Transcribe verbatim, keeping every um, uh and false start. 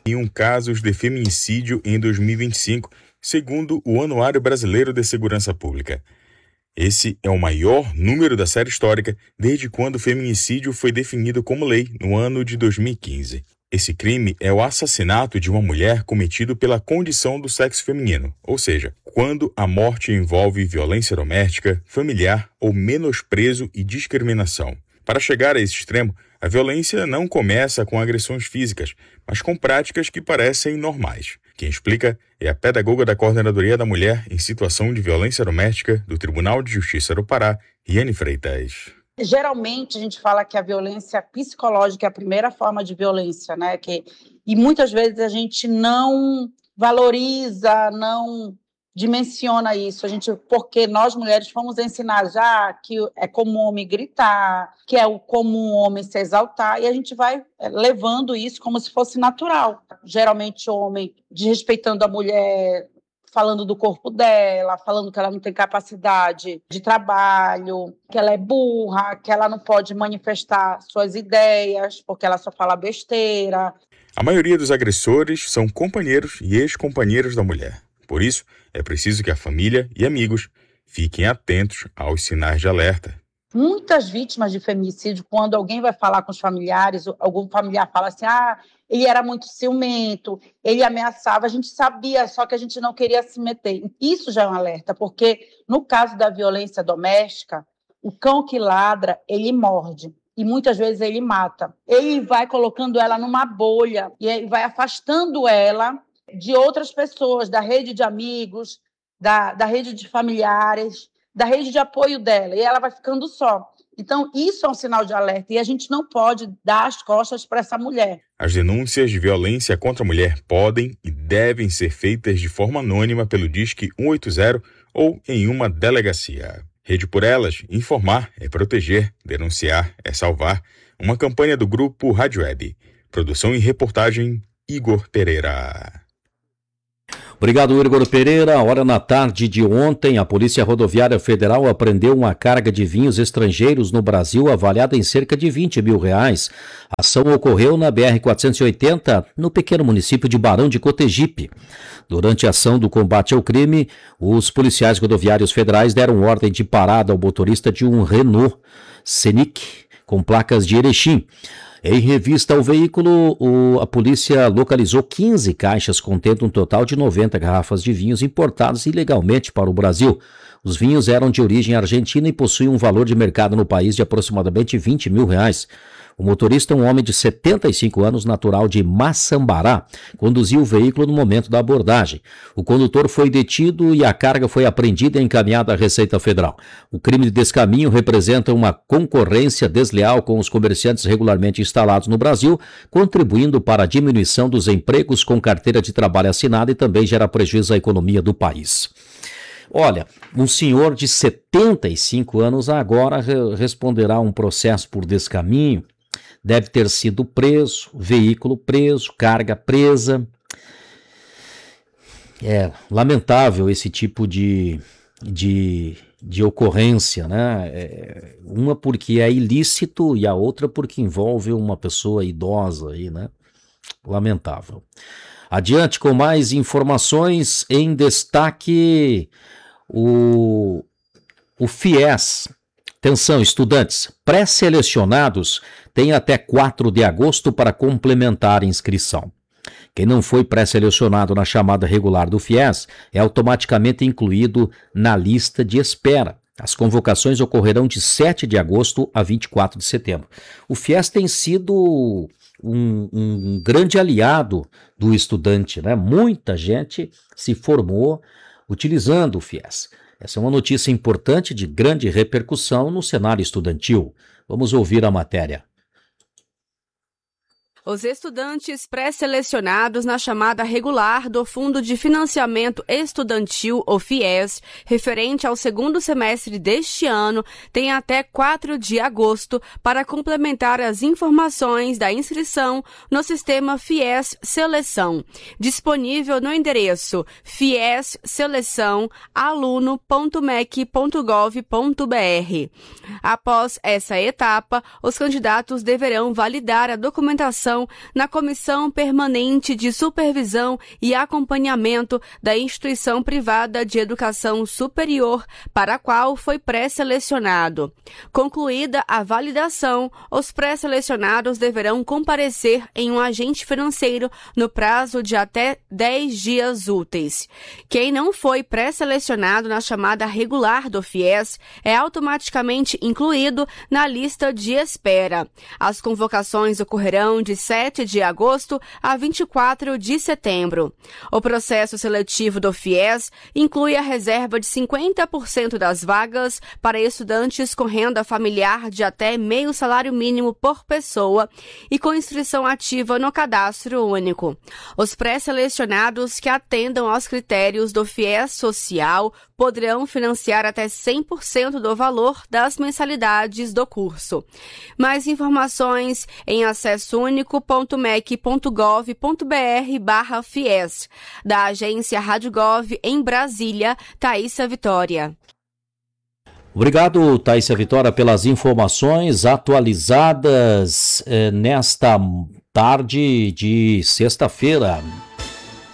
e um casos de feminicídio em dois mil e vinte e cinco, segundo o Anuário Brasileiro de Segurança Pública. Esse é o maior número da série histórica desde quando o feminicídio foi definido como lei, no ano de dois mil e quinze. Esse crime é o assassinato de uma mulher cometido pela condição do sexo feminino, ou seja, quando a morte envolve violência doméstica, familiar ou menosprezo e discriminação. Para chegar a esse extremo, a violência não começa com agressões físicas, mas com práticas que parecem normais. Quem explica é a pedagoga da Coordenadoria da Mulher em Situação de Violência Doméstica do Tribunal de Justiça do Pará, Riane Freitas. Geralmente a gente fala que a violência psicológica é a primeira forma de violência, né? Que, e muitas vezes a gente não valoriza, não dimensiona isso, a gente, porque nós mulheres fomos ensinadas já que é comum o homem gritar, que é o comum o homem se exaltar, e a gente vai levando isso como se fosse natural. Geralmente o homem desrespeitando a mulher, falando do corpo dela, falando que ela não tem capacidade de trabalho, que ela é burra, que ela não pode manifestar suas ideias, porque ela só fala besteira. A maioria dos agressores são companheiros e ex-companheiros da mulher. Por isso, é preciso que a família e amigos fiquem atentos aos sinais de alerta. Muitas vítimas de feminicídio, quando alguém vai falar com os familiares, algum familiar fala assim, ah, ele era muito ciumento, ele ameaçava, a gente sabia, só que a gente não queria se meter. Isso já é um alerta, porque no caso da violência doméstica, o cão que ladra, ele morde. E muitas vezes ele mata. Ele vai colocando ela numa bolha e ele vai afastando ela de outras pessoas, da rede de amigos, da, da rede de familiares, da rede de apoio dela, e ela vai ficando só. Então, isso é um sinal de alerta, e a gente não pode dar as costas para essa mulher. As denúncias de violência contra a mulher podem e devem ser feitas de forma anônima pelo Disque cento e oitenta ou em uma delegacia. Rede por Elas, informar é proteger, denunciar é salvar. Uma campanha do Grupo Rádio Web. Produção e reportagem, Igor Pereira. Obrigado, Igor Pereira. Hora na tarde de ontem, a Polícia Rodoviária Federal apreendeu uma carga de vinhos estrangeiros no Brasil avaliada em cerca de vinte mil reais. A ação ocorreu na B R quatrocentos e oitenta, no pequeno município de Barão de Cotegipe. Durante a ação do combate ao crime, os policiais rodoviários federais deram ordem de parada ao motorista de um Renault Scenic com placas de Erechim. Em revista ao veículo, o, a polícia localizou quinze caixas contendo um total de noventa garrafas de vinhos importados ilegalmente para o Brasil. Os vinhos eram de origem argentina e possuem um valor de mercado no país de aproximadamente vinte mil reais. O motorista, um homem de setenta e cinco anos, natural de Maçambará, conduziu o veículo no momento da abordagem. O condutor foi detido e a carga foi apreendida e encaminhada à Receita Federal. O crime de descaminho representa uma concorrência desleal com os comerciantes regularmente instalados no Brasil, contribuindo para a diminuição dos empregos com carteira de trabalho assinada e também gera prejuízo à economia do país. Olha, um senhor de setenta e cinco anos agora responderá a um processo por descaminho. Deve ter sido preso, veículo preso, carga presa. É lamentável esse tipo de, de, de ocorrência, né? É, uma porque é ilícito e a outra porque envolve uma pessoa idosa aí, né? Lamentável. Adiante com mais informações, em destaque o, o FIES. Atenção, estudantes, pré-selecionados têm até quatro de agosto para complementar a inscrição. Quem não foi pré-selecionado na chamada regular do FIES é automaticamente incluído na lista de espera. As convocações ocorrerão de sete de agosto a vinte e quatro de setembro. O FIES tem sido um, um grande aliado do estudante, né? Muita gente se formou utilizando o FIES. Essa é uma notícia importante de grande repercussão no cenário estudantil. Vamos ouvir a matéria. Os estudantes pré-selecionados na chamada regular do Fundo de Financiamento Estudantil, o FIES, referente ao segundo semestre deste ano, têm até quatro de agosto para complementar as informações da inscrição no sistema FIES Seleção, disponível no endereço fies seleção aluno ponto mec ponto gov ponto br. Após essa etapa, os candidatos deverão validar a documentação inscrição na Comissão Permanente de Supervisão e Acompanhamento da Instituição Privada de Educação Superior para a qual foi pré-selecionado. Concluída a validação, os pré-selecionados deverão comparecer em um agente financeiro no prazo de até dez dias úteis. Quem não foi pré-selecionado na chamada regular do FIES é automaticamente incluído na lista de espera. As convocações ocorrerão de sete de agosto a vinte e quatro de setembro. O processo seletivo do FIES inclui a reserva de cinquenta por cento das vagas para estudantes com renda familiar de até meio salário mínimo por pessoa e com inscrição ativa no cadastro único. Os pré-selecionados que atendam aos critérios do FIES social poderão financiar até cem por cento do valor das mensalidades do curso. Mais informações em acesso único ponto m e c ponto gov ponto b r barra FIES. Da agência Rádio Gov em Brasília, Thaísa Vitória. Obrigado, Thaísa Vitória, pelas informações atualizadas eh, nesta tarde de sexta-feira.